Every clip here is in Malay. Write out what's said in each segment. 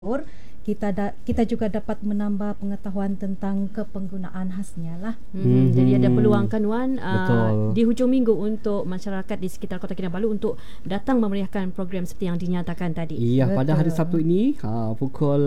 kita juga dapat menambah pengetahuan tentang kepenggunaan khasnya lah. Jadi ada peluang kan Wan Betul. di hujung minggu untuk masyarakat di sekitar Kota Kinabalu untuk datang memeriahkan program seperti yang dinyatakan tadi. Iya, pada hari Sabtu ini pukul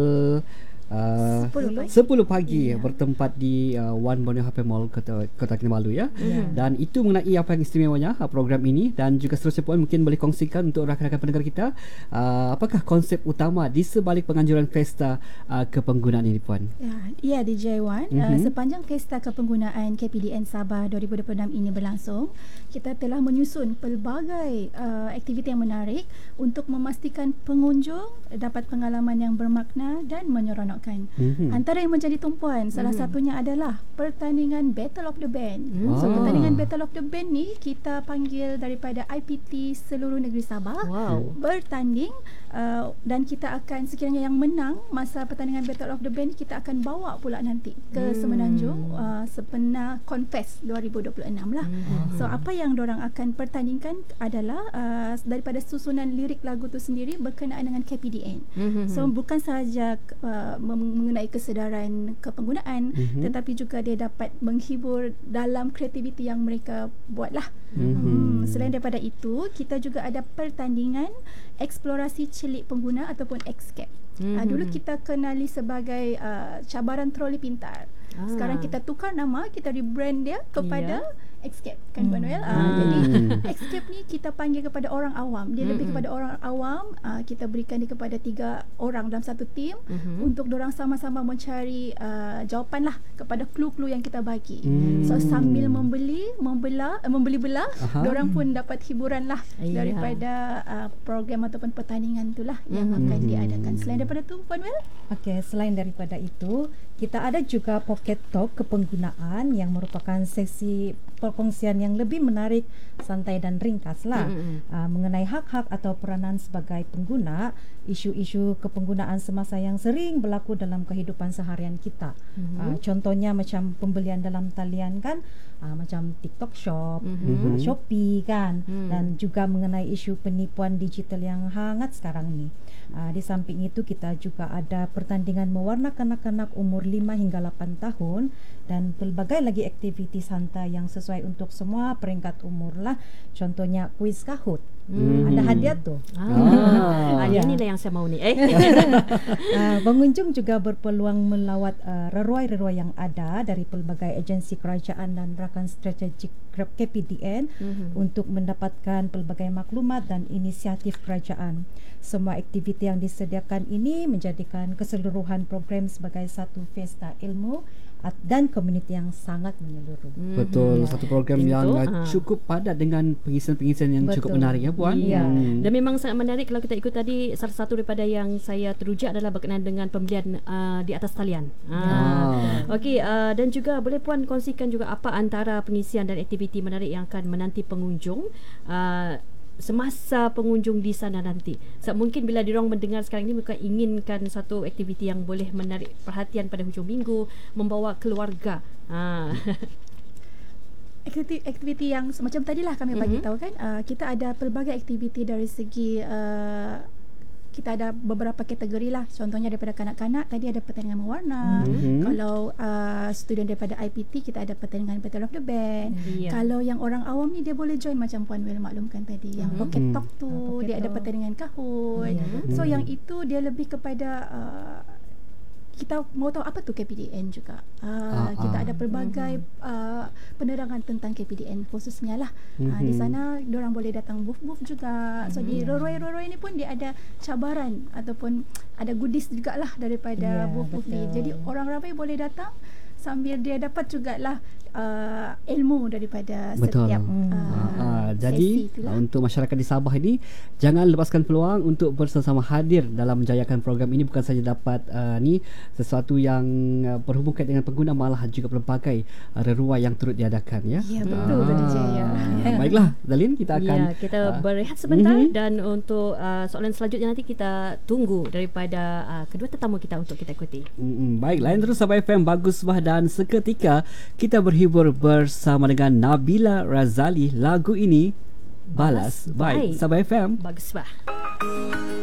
10 pagi bertempat di One Borneo HP Mall Kota Kinabalu ya. Dan itu mengenai apa yang istimewanya program ini, dan juga seterusnya Puan mungkin boleh kongsikan untuk rakan-rakan pendengar kita apakah konsep utama di sebalik penganjuran pesta kepenggunaan ini Puan? Ya DJ Wan, sepanjang pesta kepenggunaan KPDN Sabah 2026 ini berlangsung, kita telah menyusun pelbagai aktiviti yang menarik untuk memastikan pengunjung dapat pengalaman yang bermakna dan menyeronokkan. Antara yang menjadi tumpuan salah satunya adalah pertandingan Battle of the Band. So pertandingan Battle of the Band ni kita panggil daripada IPT seluruh negeri Sabah bertanding, dan kita akan sekiranya yang menang masa pertandingan Battle of the Band, kita akan bawa pula nanti ke Semenanjung Sepena Confest 2026 lah. So apa yang diorang akan pertandingkan adalah daripada susunan lirik lagu tu sendiri berkenaan dengan KPDN. So bukan sahaja mengenai kesedaran kepenggunaan, tetapi juga dia dapat menghibur dalam kreativiti yang mereka buat lah. Selain daripada itu, kita juga ada pertandingan eksplorasi celik pengguna ataupun Xscape. Dulu kita kenali sebagai cabaran troli pintar. Sekarang kita tukar nama, kita rebrand dia kepada Xscape kan Puan Noel. Jadi Xscape ni kita panggil kepada orang awam. Dia lebih kepada orang awam. Kita berikan dia kepada 3 orang dalam satu tim untuk dorang sama-sama mencari jawapan lah kepada clue-clue yang kita bagi. So sambil membeli-belah, dorang pun dapat hiburan lah daripada program ataupun pertandingan itulah yang akan diadakan. Selain daripada tu Puan Noel? Okey, selain daripada itu, kita ada juga Pocket Talk kepenggunaan yang merupakan sesi perkongsian yang lebih menarik, santai dan ringkas lah mengenai hak-hak atau peranan sebagai pengguna, isu-isu kepenggunaan semasa yang sering berlaku dalam kehidupan seharian kita. Contohnya macam pembelian dalam talian kan, macam TikTok Shop, Shopee kan, dan juga mengenai isu penipuan digital yang hangat sekarang ni. Di samping itu kita juga ada pertandingan mewarna kanak-kanak umur 5 hingga 8 tahun dan pelbagai lagi aktiviti santai yang sesuai untuk semua peringkat umur lah. Contohnya kuis Kahoot. Ada hadiah tu. Inilah yang saya mau ni. Pengunjung juga berpeluang melawat reruai-reruai yang ada dari pelbagai agensi kerajaan dan rakan strategik KPDN untuk mendapatkan pelbagai maklumat dan inisiatif kerajaan. Semua aktiviti yang disediakan ini menjadikan keseluruhan program sebagai satu pesta ilmu dan komuniti yang sangat menyeluruh. Betul, satu program yang cukup padat dengan pengisian-pengisian yang cukup menarik ya Puan. Dan memang sangat menarik kalau kita ikut tadi. Salah satu daripada yang saya teruja adalah berkenaan dengan pembelian di atas talian. Okey, dan juga boleh Puan kongsikan juga apa antara pengisian dan aktiviti menarik yang akan menanti pengunjung semasa pengunjung di sana nanti. Mungkin bila diorang mendengar sekarang ini, mereka inginkan satu aktiviti yang boleh menarik perhatian pada hujung minggu, membawa keluarga. Aktiviti yang macam tadilah kami bagi tahu kan, kita ada pelbagai aktiviti dari segi kita ada beberapa kategori lah. Contohnya daripada kanak-kanak tadi ada pertandingan mewarna. Kalau student daripada IPT, kita ada pertandingan Battle of the Band. Kalau yang orang awam ni, dia boleh join macam Puan Wel maklumkan tadi, yang Pocket Talk tu dia ada pertandingan Kahoot. So yang itu dia lebih kepada kita mau tahu apa tu KPDN juga. Kita ada pelbagai penerangan tentang KPDN khususnya lah. Di sana diorang boleh datang booth-booth juga. So di Roroi ni pun dia ada cabaran ataupun ada goodies jugalah daripada booth-booth ni. Jadi orang ramai boleh datang sambil dia dapat jugalah ilmu daripada setiap jadi untuk masyarakat di Sabah ini, jangan lepaskan peluang untuk bersama-sama hadir dalam menjayakan program ini. Bukan saja dapat ni sesuatu yang berhubungan dengan pengguna, malah juga pelbagai reruai yang turut diadakan ya. Ya betul tadi Jaya. Baiklah Dalin, kita akan kita berehat sebentar dan untuk soalan selanjutnya nanti kita tunggu daripada kedua tetamu kita untuk kita ikuti. Baik, lain terus Sabah FM Bagus Bah, dan seketika kita berhibur bersama dengan Nabila Razali. Lagu ini Balas Baik. Sabah FM Bagus Bah.